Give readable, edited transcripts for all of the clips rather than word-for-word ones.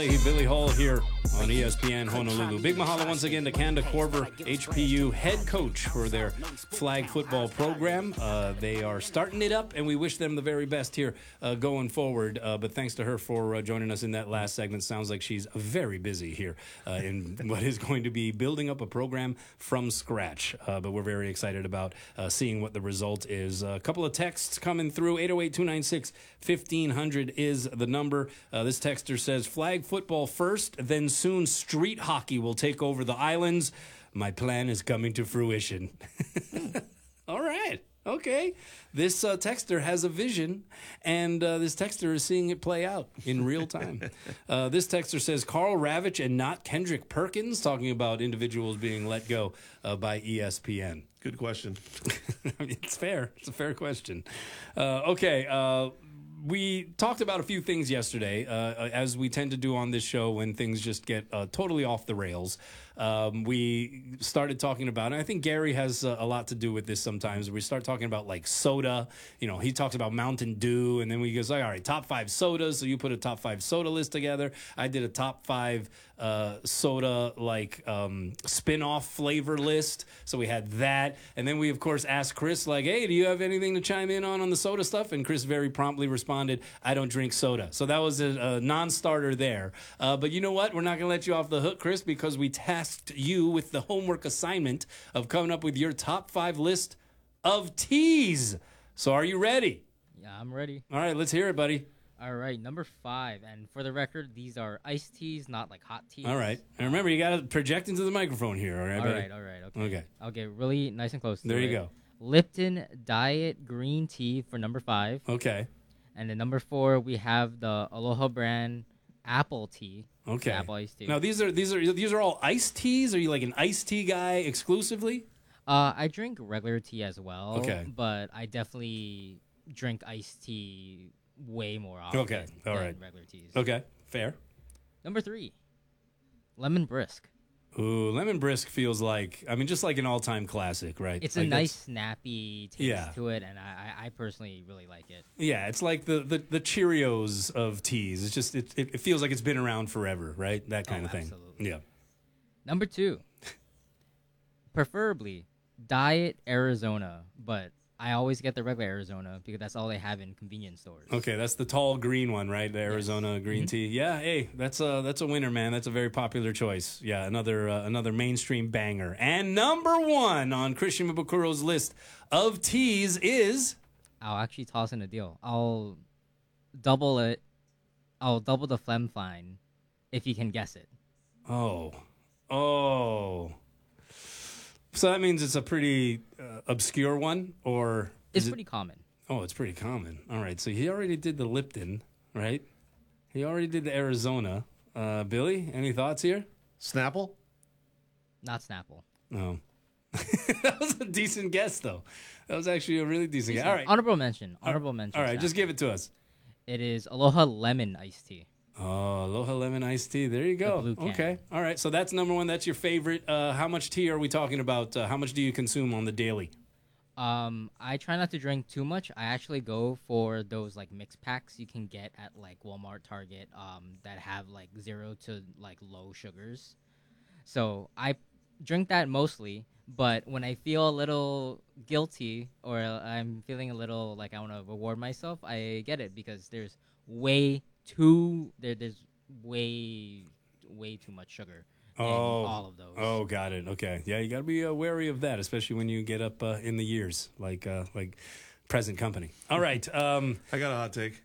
Leahy, Billy Hall here on ESPN Honolulu. Big mahalo once again to Kanda Korver, HPU head coach for their flag football program. They are starting it up, and we wish them the very best here going forward. But thanks to her for joining us in that last segment. Sounds like she's very busy here in what is going to be building up a program from scratch. But we're very excited about seeing what the result is. A couple of texts coming through. 808-296-1500 is the number. This texter says, flag football first, then soon street hockey will take over the islands. My plan is coming to fruition. All right. Okay. This texter has a vision, and this texter is seeing it play out in real time. This texter says, Carl Ravitch and not Kendrick Perkins, talking about individuals being let go by ESPN. Good question. I mean, it's fair. It's a fair question. Okay. We talked about a few things yesterday, as we tend to do on this show when things just get totally off the rails. We started talking about, and I think Gary has a lot to do with this sometimes. We start talking about like soda. You know, he talks about Mountain Dew, and then we goes like, all right, top 5 sodas. So you put a top 5 soda list together. I did a top 5 soda like spin-off flavor list. So we had that, and then we of course asked Chris like, hey, do you have anything to chime in on the soda stuff? And Chris very promptly responded, I don't drink soda. So that was a non-starter there. But you know what? We're not going to let you off the hook, Chris, because we tasked you with the homework assignment of coming up with your top 5 list of teas. So are you ready? Yeah, I'm ready. All right, let's hear it, buddy. All right, number 5. And for the record, these are iced teas, not like hot teas. All right. And remember, you got to project into the microphone here, all right, buddy? All right. Okay. I'll get really nice and close to There it. you go. Lipton Diet Green Tea for number 5. Okay. And then number 4, we have the Aloha brand Apple Tea. Okay. Apple iced tea. Now, these are all iced teas? Are you like an iced tea guy exclusively? I drink regular tea as well. Okay. But I definitely drink iced tea way more often Okay. All than right. regular teas. Okay. Fair. Number 3, Lemon Brisk. Ooh, Lemon Brisk feels like, I mean, just like an all-time classic, right? It's like a nice, snappy taste Yeah. to it, and I personally really like it. Yeah, it's like the Cheerios of teas. It's just, it feels like it's been around forever, right? That kind of thing. Absolutely. Yeah. Number 2, preferably Diet Arizona, but I always get the regular Arizona because that's all they have in convenience stores. Okay, that's the tall green one, right? The Arizona green tea. Yeah, hey, that's a winner, man. That's a very popular choice. Yeah, another mainstream banger. And number 1 on Christian Mabukuro's list of teas is... I'll actually toss in a deal. I'll double it. I'll double the Phlegm Fine if you can guess it. Oh. So that means it's a pretty obscure one, or It's pretty common. Oh, it's pretty common. All right, so he already did the Lipton, right? He already did the Arizona. Billy, any thoughts here? Snapple? Not Snapple. No. That was a decent guess, though. That was actually a really decent guess. All right. Honorable mention. Honorable mention. All right, just Snapple. give it to us. It is Aloha Lemon Iced Tea. Oh, Aloha Lemon Iced Tea. There you go. The blue can. Okay. All right, so that's number 1. That's your favorite. How much tea are we talking about? How much do you consume on the daily? I try not to drink too much. I actually go for those like mix packs you can get at like Walmart, Target, that have like 0 to like low sugars. So I drink that mostly, but when I feel a little guilty or I'm feeling a little like I want to reward myself, I get it because there's way too much sugar in all of those. Oh, got it. Okay. Yeah, you got to be wary of that, especially when you get up in the years, like present company. All right. I got a hot take.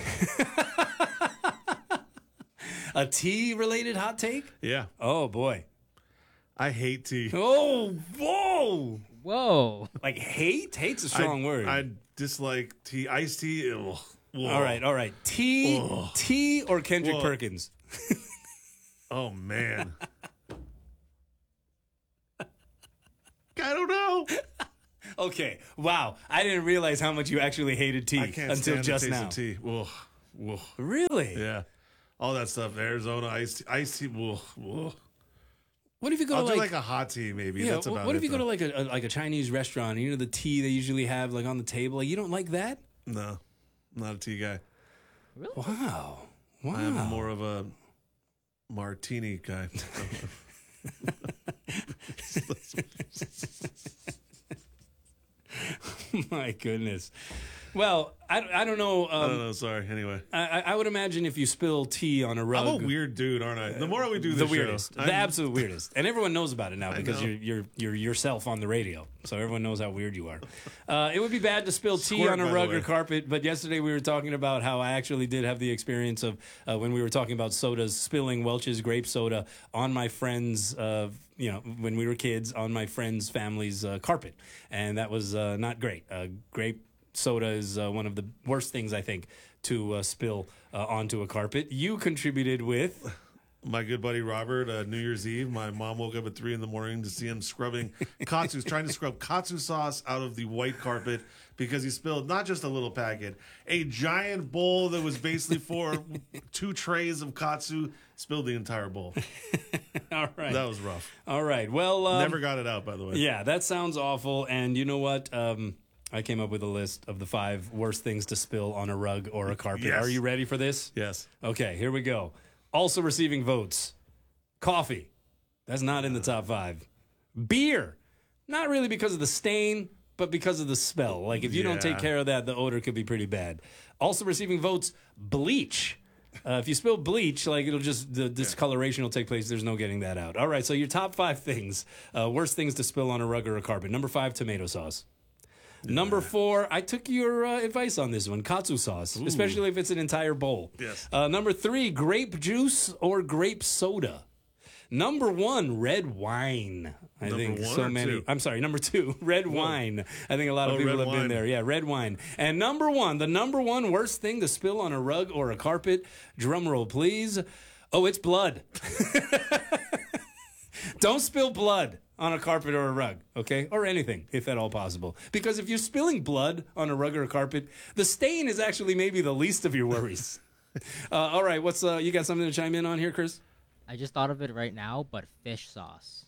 A tea-related hot take? Yeah. Oh, boy. I hate tea. Oh, whoa. Whoa. Like hate? Hate's a strong word. I dislike tea. Iced tea. Ew. Whoa. All right. Tea or Kendrick Whoa. Perkins? Oh, man. I don't know. Okay. Wow. I didn't realize how much you actually hated tea I can't until stand just the taste now. of tea. Whoa. Whoa. Really? Yeah. All that stuff. Arizona iced tea. Whoa. Whoa. What if you go I'll to do like a hot tea, maybe. yeah, That's about what it, if you go though. to like a Chinese restaurant and you know the tea they usually have like on the table? Like, you don't like that? No, not a tea guy. Really? Wow. I am more of a martini guy. My goodness. Well, I don't know. I don't know. Sorry. Anyway, I would imagine if you spill tea on a rug. I'm a weird dude, aren't I? The more we do this the weirdest, show, the absolute weirdest, and everyone knows about it now because know. you're yourself on the radio, so everyone knows how weird you are. It would be bad to spill tea Squirt, on a by the rug way. or carpet, but yesterday we were talking about how I actually did have the experience of when we were talking about sodas, spilling Welch's grape soda on my friend's. When we were kids, on my friend's family's carpet, and that was not great. Grape soda is one of the worst things I think to spill onto a carpet. You contributed with. my good buddy Robert, New Year's Eve, my mom woke up at 3 a.m. to see him scrubbing katsu, trying to scrub katsu sauce out of the white carpet because he spilled not just a little packet, a giant bowl that was basically for 2 trays of katsu, spilled the entire bowl. All right. That was rough. All right. Well, Never got it out, by the way. yeah, that sounds awful. And you know what? I came up with a list of the 5 worst things to spill on a rug or a carpet. Yes. Are you ready for this? Yes. Okay, here we go. Also receiving votes. Coffee. That's not in the top 5. Beer. Not really because of the stain, but because of the smell. Like, if you don't take Yeah. care of that, the odor could be pretty bad. Also receiving votes, bleach. If you spill bleach, like, it'll just, the discoloration will take place. There's no getting that out. All right, so your top 5 things. Worst things to spill on a rug or a carpet. Number 5, tomato sauce. Number 4, I took your advice on this one, katsu sauce, especially if it's an entire bowl. Yes. Number 3, grape juice or grape soda. Number 1, red wine. I Number think 1 so or many. 2? I'm sorry, number 2, red wine. I think a lot of Oh, people red have been wine. there. Yeah, red wine. And number 1, the number 1 worst thing to spill on a rug or a carpet. Drum roll, please. Oh, it's blood. Don't spill blood on a carpet or a rug, okay? Or anything, if at all possible. Because if you're spilling blood on a rug or a carpet, the stain is actually maybe the least of your worries. All right, what's you got something to chime in on here, Chris? I just thought of it right now, but fish sauce.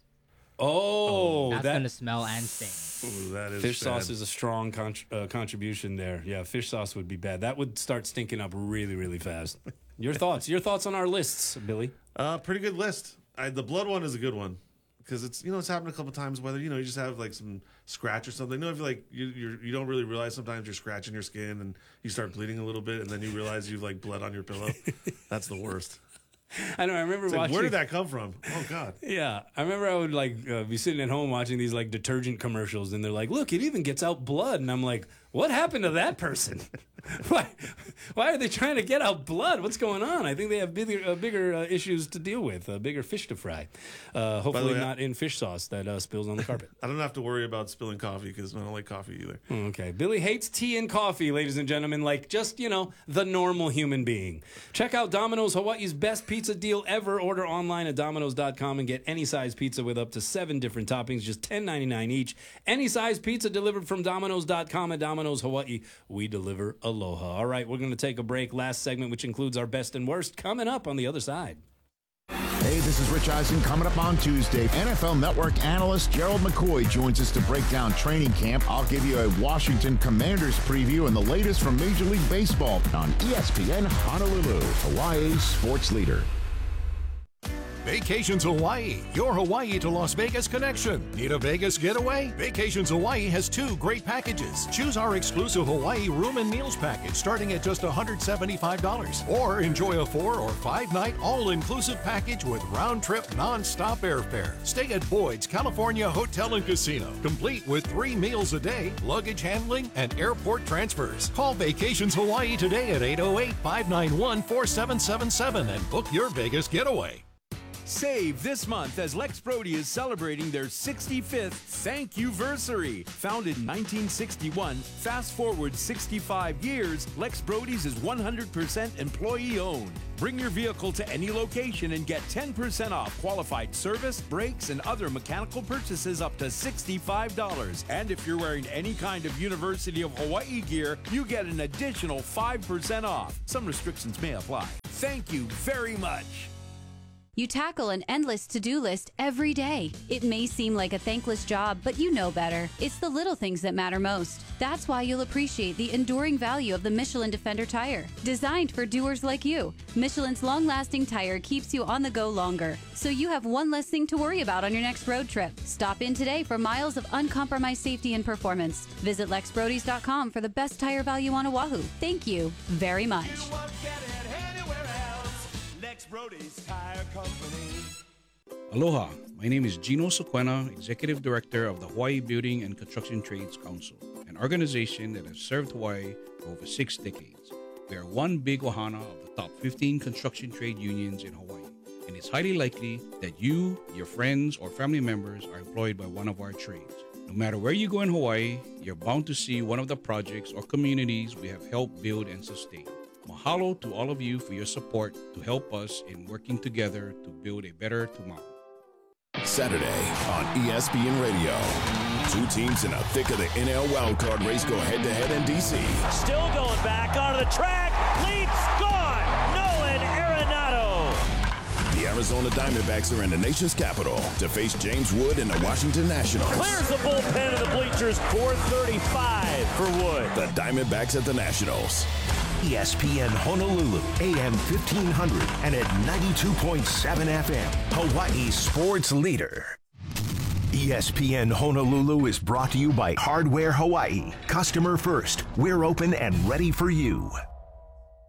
Oh, That's that gonna smell and sting. Ooh, that is fish bad. sauce is a strong contribution there. Yeah, fish sauce would be bad. That would start stinking up really, really fast. Your thoughts? Your thoughts on our lists, Billy? Pretty good list. The blood one is a good one because it's it's happened a couple times. Whether you just have like some scratch or something. If you don't really realize sometimes you're scratching your skin and you start bleeding a little bit, and then you realize you've like bled on your pillow. That's the worst. I know. I remember It's like, watching. where did that come from? Oh God. Yeah, I remember I would be sitting at home watching these like detergent commercials, and they're like, "Look, it even gets out blood," and I'm like, "What happened to that person? Why are they trying to get out blood? What's going on?" I think they have bigger issues to deal with, bigger fish to fry. Hopefully, way, not in fish sauce that spills on the carpet. I don't have to worry about spilling coffee because I don't like coffee either. Okay. Billy hates tea and coffee, ladies and gentlemen, like just, the normal human being. Check out Domino's, Hawaii's best pizza deal ever. Order online at Domino's.com and get any size pizza with up to 7 different toppings, just $10.99 each. Any size pizza delivered from Domino's.com at Domino's Hawaii. We deliver aloha. All right, we're going to take a break. Last segment, which includes our best and worst, coming up on the other side. Hey, this is Rich Eisen. Coming up on Tuesday, NFL Network analyst Gerald McCoy joins us to break down training camp. I'll give you a Washington Commanders preview and the latest from Major League Baseball on ESPN Honolulu, Hawaii's sports leader. Vacations Hawaii, your Hawaii to Las Vegas connection. Need a Vegas getaway? Vacations Hawaii has 2 great packages. Choose our exclusive Hawaii room and meals package starting at just $175. Or enjoy a 4 or 5 night all-inclusive package with round-trip non-stop airfare. Stay at Boyd's California Hotel and Casino, complete with 3 meals a day, luggage handling, and airport transfers. Call Vacations Hawaii today at 808-591-4777 and book your Vegas getaway. Save this month as Lex Brody is celebrating their 65th thank you-versary. Founded in 1961, fast forward 65 years, Lex Brody's is 100% employee-owned. Bring your vehicle to any location and get 10% off qualified service, brakes, and other mechanical purchases up to $65. And if you're wearing any kind of University of Hawaii gear, you get an additional 5% off. Some restrictions may apply. Thank you very much. You tackle an endless to-do list every day. It may seem like a thankless job, but you know better. It's the little things that matter most. That's why you'll appreciate the enduring value of the Michelin Defender tire. Designed for doers like you, Michelin's long-lasting tire keeps you on the go longer, so you have one less thing to worry about on your next road trip. Stop in today for miles of uncompromised safety and performance. Visit LexBrodys.com for the best tire value on Oahu. Thank you very much. Brody's Tire Company. Aloha, my name is Gino Sequena, Executive Director of the Hawaii Building and Construction Trades Council, an organization that has served Hawaii for over 6 decades. We are one big ohana of the top 15 construction trade unions in Hawaii, and it's highly likely that you, your friends, or family members are employed by one of our trades. No matter where you go in Hawaii, you're bound to see one of the projects or communities we have helped build and sustain. Mahalo to all of you for your support to help us in working together to build a better tomorrow. Saturday on ESPN Radio. 2 teams in the thick of the NL wildcard race go head-to-head in D.C. Still going back onto the track. Leaps gone. Nolan Arenado. The Arizona Diamondbacks are in the nation's capital to face James Wood and the Washington Nationals. Clears the bullpen of the bleachers. 435 for Wood. The Diamondbacks at the Nationals. ESPN Honolulu, AM 1500 and at 92.7 FM, Hawaii's sports leader. ESPN Honolulu is brought to you by Hardware Hawaii. Customer first. We're open and ready for you.